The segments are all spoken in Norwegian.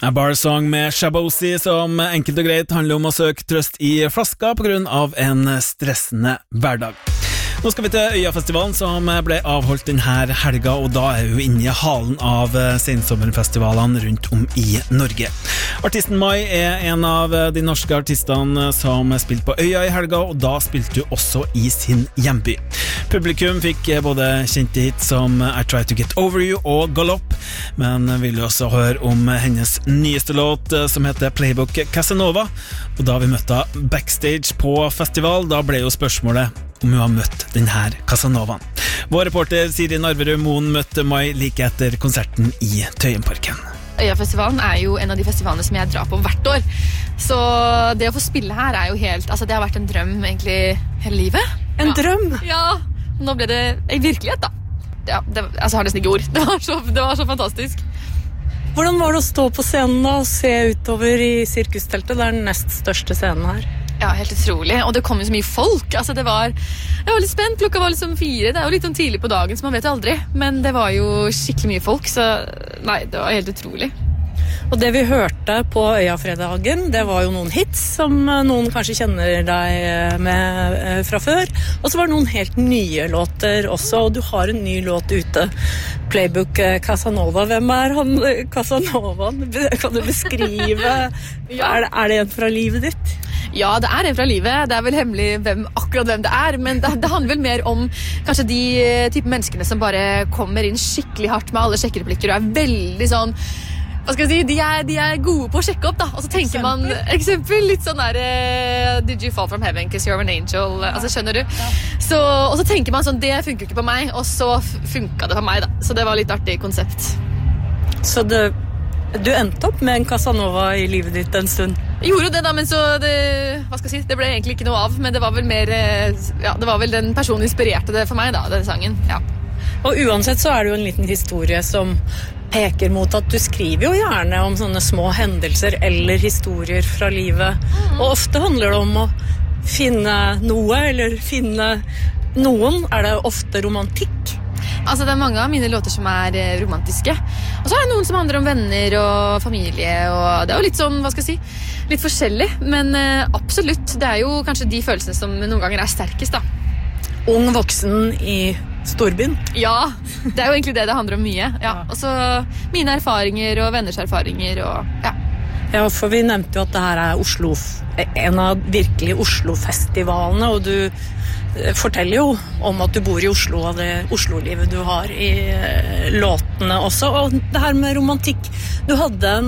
Bar Song med Shabosi, som enkelt og greit handler om å søke trøst i flaska på grunn av en stressende hverdag. Nå skal vi til Øyafestivalen, som ble avholdt denne helga, og da er vi inne i halen av sensommerfestivalene rundt om i Norge. Artisten Mai er en av de norske artistene som spilte på Øya i helga, og da spilte hun også i sin hjemby. Publikum fikk både kjente hits som I Try to Get Over You og Galopp, men vil jo også høre om hennes nyeste låt som heter Playbook Casanova, og da vi møtte backstage på festival, da ble jo spørsmålet om hun har møtt denne Casanovaen. Vår reporter Siri Narverud Moen møtte Mai like etter konserten i Tøyenparken. Øyafestivalen er jo en av de festivalene som jeg drar på hvert år, så det å få spille her er jo helt, altså det har vært en drøm egentlig hele livet. En drøm? Ja, nå ble det en virkelighet da. Ja, altså har nesten ikke ord. Det var så fantastisk. Hvordan var det å stå på scenen da og se utover i sirkusteltet? Det er den nest største scenen her. Ja, helt utrolig. Og det kom jo så mye folk. Altså jeg var litt spent. Klokka var liksom 4. Det er jo litt sånn tidlig på dagen, så man vet aldri. Men det var jo skikkelig mye folk, så nei, det var helt utrolig. Og det vi hørte på Øyafredagen, det var jo noen hits som noen kanskje kjenner deg med fra før. Og så var det noen helt nye låter også, og du har en ny låt ute. Playbook Casanova. Hvem er han Casanovaen? Kan du beskrive? Er det en fra livet ditt? Ja, det er en fra livet. Det er vel hemmelig akkurat hvem det er, men det handler vel mer om kanskje de type menneskene som bare kommer inn skikkelig hardt med alle sjekkereplikker og er veldig sånn, hva skal jeg si, de er gode på å sjekke opp da, og så tenker man, eksempel litt sånn der Did you fall from heaven because you're an angel, altså skjønner du? Ja. Og så tenker man sånn, det funker ikke på meg, og så funket det på meg da, så det var litt artig konsept. Så du endte opp med en Casanova i livet ditt en stund? Jeg gjorde det da, men så hva skal jeg si, det ble egentlig ikke noe av, men det var vel mer, ja, det var vel den personen inspirerte det for meg da, den sangen, ja. Og uansett så er det jo en liten historie som peker mot at du skriver jo gjerne om sånne små hendelser eller historier fra livet, og ofte handler det om å finne noe, eller finne noen. Er det ofte romantikk? Altså det er mange av mine låter som er romantiske, og så er det noen som handler om venner og familie, og det er jo litt sånn, hva skal jeg si, litt forskjellig, men absolutt, det er jo kanskje de følelsene som noen ganger er sterkest da. Ung voksen i storbyen? Ja, det er jo egentlig det handler om mye, ja. Og så mine erfaringer og venners erfaringer og ja. Ja, for vi nevnte jo at det her er en av virkelig Oslo-festivalene, og du forteller jo om at du bor i Oslo og det Oslo-livet du har i låtene også, og det her med romantikk. Du hadde en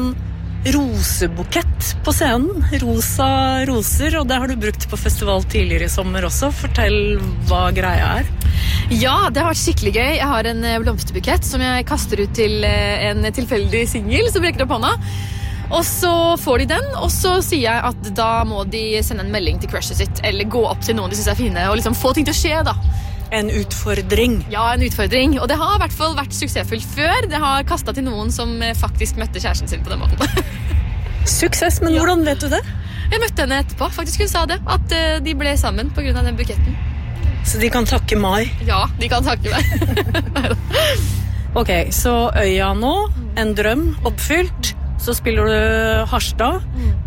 rosebukett på scenen, rosa roser, og det har du brukt på festival tidligere i sommer også. Fortell hva greia er. Ja, det har vært skikkelig gøy. Jeg har en blomsterbukett som jeg kaster ut til en tilfeldig singel som brekker opp hånda. Og så får de den, og så sier jeg at da må de sende en melding til crushet sitt, eller gå opp til noen de synes er fine, og liksom få ting til å skje da. En utfordring. Ja, en utfordring. Og det har i hvert fall vært suksessfullt før. Det har kastet til noen som faktisk møtte kjæresten sin på den måten. Suksess, men hvordan vet du det? Jeg møtte henne etterpå, faktisk hun sa det, at de ble sammen på grunn av den buketten. Så de kan takke Mai? Ja, de kan takke meg. Ok, så Øya nå, en drøm oppfylt. Så spiller du Harstad,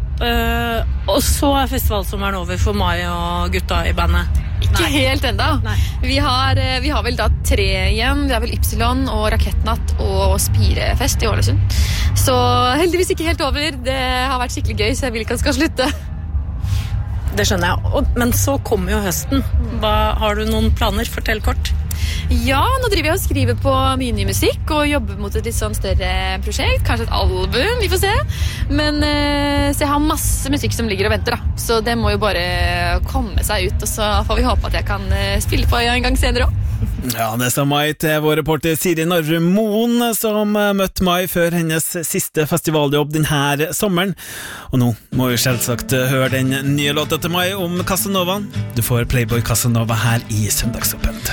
og så er festivalsommeren over for Mai og gutta i bandet. Ikke helt enda. Vi har vel da 3 igjen. Vi har vel Ypsilon og Rakettnatt og Spirefest i Ålesund. Så heldigvis ikke helt over. Det har vært skikkelig gøy, så jeg vil ikke at det skal slutte. Det skjønner jeg. Men så kommer jo høsten. Har du noen planer? Fortell kort. Ja, nå driver jeg og skriver på mye ny musikk og jobber mot et litt sånn større prosjekt, kanskje et album, vi får se. Men så jeg har masse musikk som ligger og venter da, så det må jo bare komme seg ut, og så får vi håpe at jeg kan spille på en gang senere også. Ja, det sa Mai til vår reporter Siri Narverud Moen, som møtte Mai før hennes siste festivaljobb denne sommeren. Og nå må vi selvsagt høre den nye låta til Mai om Casanovaen. Du får Playboy Casanova her i Søndagsåpent.